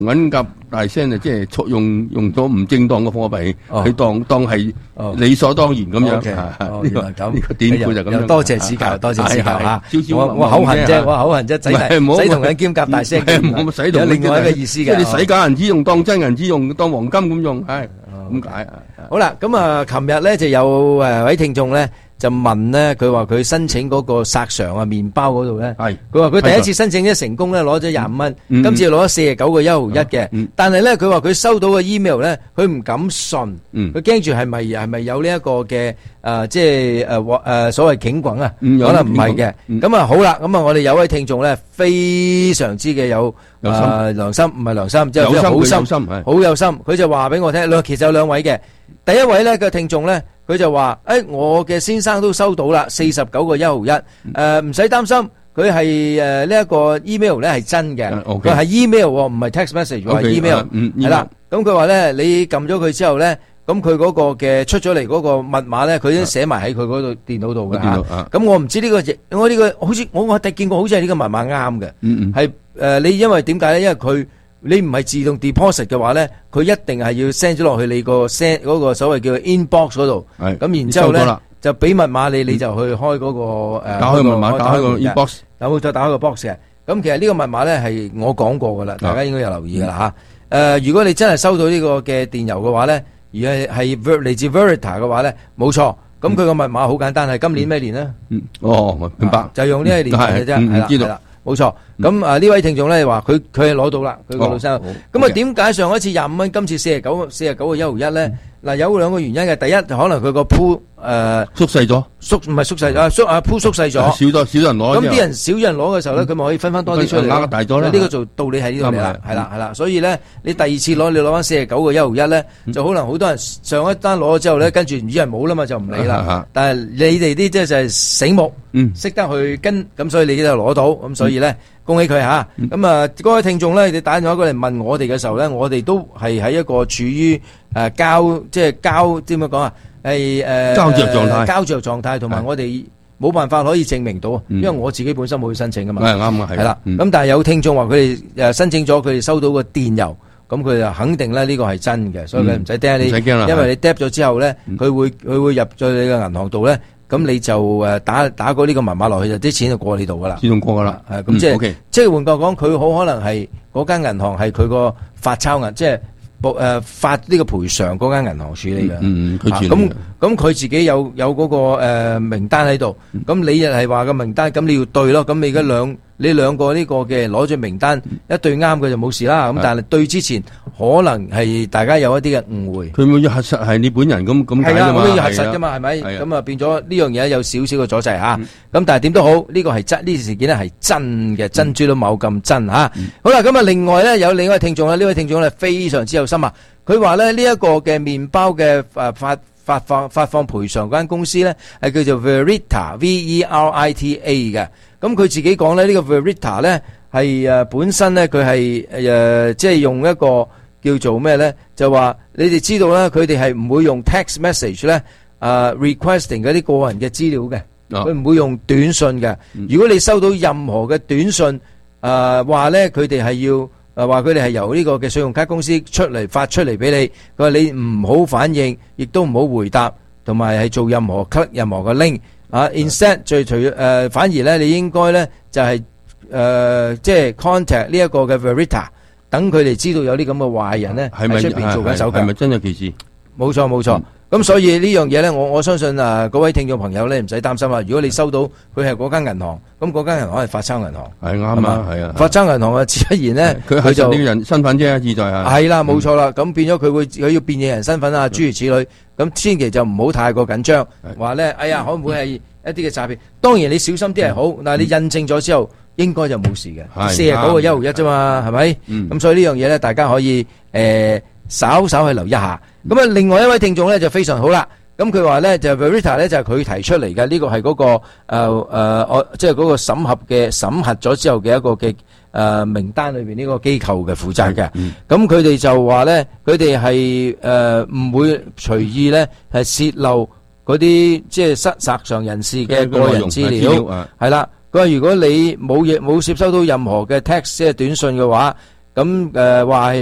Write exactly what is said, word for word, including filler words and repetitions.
揾夾大聲啊，即係錯用用咗唔正當嘅貨幣，佢當當係理所當然咁樣。 哦，原來咁， 呢個典故就咁樣。 多謝指教，多謝指教嚇。我我我口痕啫，我口痕啫，使使同人兼夾大聲，有另外一個意思嘅。 即係你使假銀紙用，當真銀紙用，當黃金咁用，係咁解。 好啦，咁啊，琴日咧就有誒位聽眾咧。就問咧，佢話佢申請嗰個索償啊麵包嗰度咧，係佢話佢第一次申請咧成功咧攞咗廿五蚊，今次攞咗四十九個一毫一嘅，但係咧佢話佢收到嘅 email 咧，佢唔敢信，佢驚住係咪係咪有呢一個嘅誒即係誒誒所謂警棍啊？可能唔係嘅。咁啊好啦，咁啊我哋有位聽眾咧非常之嘅有誒良心，唔係良心，即係好心，好有心，佢就話俾我聽，兩其實有兩位嘅，第一位咧個聽眾咧。佢就話：誒，我嘅先生都收到啦，四十九個一毫一，誒，唔使擔心，佢係誒呢一個 email 咧係真嘅，佢係 email 喎，唔係 text message，係 email，係啦。咁佢話咧，你撳咗佢之後咧，咁佢嗰個嘅出咗嚟嗰個密碼咧，佢已經寫埋喺佢嗰度電腦度嘅嚇。咁我唔知呢個，我呢個好似我我見過，好似係呢個密碼啱嘅，係誒你因為點解咧？因為佢。你唔係自動 deposit 嘅話咧，佢一定係要 send 咗落去你個 send 嗰個所謂叫 inbox 嗰度。係咁，然之後咧就俾密碼你，你就去開嗰個誒打開密碼，打開個 inbox，有冇再打開個 box 嘅？咁其實呢個密碼咧係我講過噶啦，大家應該有留意噶啦嚇。誒，如果你真係收到呢個嘅電郵嘅話咧，而係係嚟自 Verita 嘅話咧，冇錯。咁佢個密碼好簡單，係今年咩年咧？嗯，哦，明白。就用呢一年嘅啫，係啦，係啦。冇錯，咁啊呢位聽眾咧話佢佢係攞到啦，佢個老生。咁啊點解上一次廿五蚊，今次四十九四十九個一毫一咧？嗱有兩個原因嘅，第一可能佢個鋪誒縮細咗， 縮唔係縮細啊縮啊鋪縮細咗，少咗少人攞。 咁啲人少人攞嘅時候咧，佢咪可以分翻多啲出嚟。額大咗啦，呢個做道理喺呢度嚟啦，係啦係啦，所以咧你第二次攞你攞翻四十九個一毫一咧，就可能好多人上一單攞咗之後咧，跟住唔知人冇啦嘛就唔理啦。但係你哋啲即係就係醒目，識得去跟，咁所以你就攞到，咁所以咧。恭喜佢吓，咁啊嗰位聽眾咧，你打電話過嚟問我哋嘅時候咧，我哋都係喺一個處於誒交即係交點樣講啊，係誒膠着狀態，膠着狀態，同埋我哋冇辦法可以證明到，因為我自己本身冇去申請噶嘛，係啱啊，係啦，咁但係有聽眾話佢哋誒申請咗，佢哋收到個電郵，咁佢就肯定咧呢個係真嘅，所以佢唔使驚你，唔使驚啦，因為你 drop 咗之後咧，佢會佢會入咗你嘅銀行度咧。咁你就誒打打過呢個密碼落去，就啲錢就過你度噶啦，自動過噶啦。係咁即係即係換句講，佢好可能係嗰間銀行係佢個發鈔銀，即係誒發呢個賠償嗰間銀行處理嘅。嗯嗯，佢處理。咁咁佢自己有有嗰個誒名單喺度，咁你又係話個名單，咁你要對咯。咁你而家兩你兩個呢個嘅攞住名單一對啱嘅就冇事啦。咁但係對之前可能係大家有一啲嘅誤會。佢冇要核實係你本人咁咁解㗎嘛？係啊，我都要核實㗎嘛，係咪？咁啊變咗呢樣嘢有少少嘅阻滯嚇。咁但係點都好，呢個係真，呢件事件咧係真嘅，珍珠都冇咁真嚇。好啦，咁啊另外咧有另一位聽眾啦，呢位聽眾咧非常之有心啊。佢話咧呢一個嘅麵包嘅誒發發放發放賠償嗰間公司咧係叫做 Verita V E R I T A 嘅。咁佢自己講咧呢個 Verita 咧係誒本身咧佢係誒即係用一個叫做咩咧，就話你哋知道咧佢哋係唔會用 text message 咧誒 requesting 嗰啲個人嘅資料嘅，佢唔會用短信嘅。如果你收到任何嘅短信誒話咧佢哋係要誒話佢哋係由呢個嘅信用卡公司出嚟發出嚟俾你，佢話你唔好反應，亦都唔好回答，同埋係做任何 click 任何嘅 link 啊。Instead 最除誒反而咧，你應該咧就係誒即係 contact 呢一個嘅 Verita， 等佢哋知道有啲咁嘅壞人咧喺出邊做緊手腳。係咪真有其事？冇錯冇錯。咁所以呢樣嘢咧，我我相信啊，各位聽眾朋友咧唔使擔心啦。如果你收到佢係嗰間銀行，咁嗰間銀行係發鈔銀行，係啱啊，係啊。發鈔銀行啊，自不然咧，佢係就呢個人身份啫，意在係。係啦，冇錯啦。咁變咗佢會佢要辨認人身份啊，諸如此類。咁千祈就唔好太過緊張，話咧，哎呀，可唔會係一啲嘅詐騙？當然你小心啲係好，但係你印證咗之後，應該就冇事嘅。四十九個一毫一啫嘛，係咪？咁所以呢樣嘢咧，大家可以誒稍稍去留意一下。咁啊，另外一位聽眾咧就非常好啦。咁佢話咧就 Verita 咧就係佢提出嚟嘅，呢個係嗰個誒誒我即係嗰個審核嘅審核咗之後嘅一個嘅誒名單裏邊呢個機構嘅負責嘅。咁佢哋就話咧，佢哋係誒唔會隨意咧係泄露嗰啲即係失索償人士嘅個人資料。係啦，佢話如果你冇嘢冇接收到任何嘅 text 即係短信嘅話。 咁誒話係